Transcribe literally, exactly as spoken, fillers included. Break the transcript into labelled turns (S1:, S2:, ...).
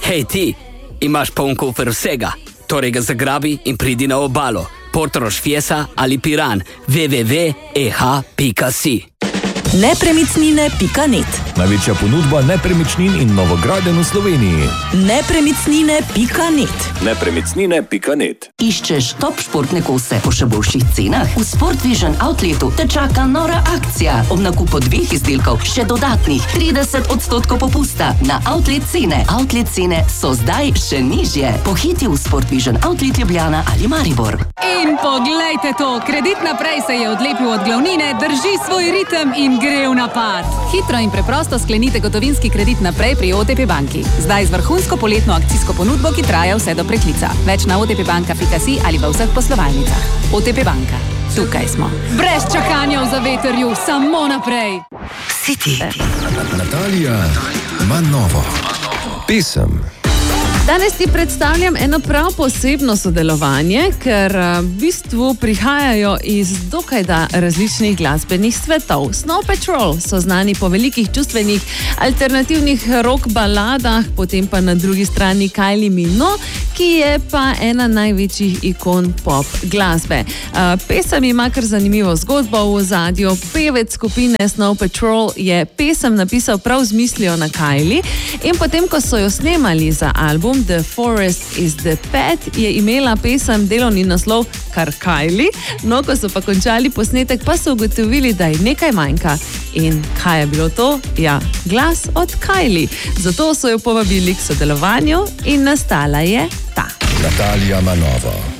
S1: Hej ti, imaš poln kufer vsega, torej ga zagrabi in pridi na obalo. Portorož, Fiesa ali Piran. w w w pika e h pika si.
S2: nepremičnine pika net.
S3: Največja ponudba nepremičnin in novogradenj v Sloveniji.
S2: nepremičnine pika net.
S3: nepremičnine pika net.
S2: Iščeš top športne kose po še boljših cenah? V Sport Vision Outletu te čaka nora akcija. Ob nakupu dveh izdelkov še dodatnih trideset odstotkov popusta na outlet cene. Outlet cene so zdaj še nižje. Pohiti v Sport Vision Outlet Ljubljana ali Maribor.
S4: In poglejte to, Kredit naprej se je odlepil od glavnine, drži svoj ritem in gre v napad. Hitro in preprosto sklenite gotovinski kredit naprej pri O T P banki. Zdaj z vrhunsko poletno akcijsko ponudbo, ki traja vse do preklica. Več na o t p banka pika si ali v vseh poslovalnicah. O T P banka. Tukaj smo. Brez čakanja v zavetrju, samo naprej.
S2: City.
S3: Natalija ima novo. Pesem.
S5: Danes ti predstavljam eno prav posebno sodelovanje, ker v bistvu prihajajo iz dokaj da različnih glasbenih svetov. Snow Patrol so znani po velikih čustvenih alternativnih rock baladah, potem pa na drugi strani Kylie Minogue, ki je pa ena največjih ikon pop glasbe. Pesem ima kar zanimivo zgodbo v ozadju. Pevec skupine Snow Patrol je pesem napisal prav z mislijo na Kylie in potem, ko so jo snemali za album The Forest is the Pet, je imela pesem delovni naslov kar Kylie. No, ko so pa končali posnetek, pa so ugotovili, da je nekaj manjka. In kaj je bilo to? Ja, glas od Kylie. Zato so jo povabili k sodelovanju in nastala je ta.
S3: Natalija ima novo.